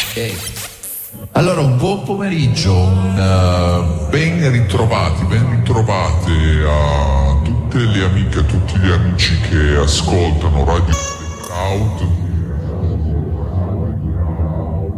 Ok. Allora, un buon pomeriggio, ben ritrovate a tutte le amiche, a tutti gli amici che ascoltano Radio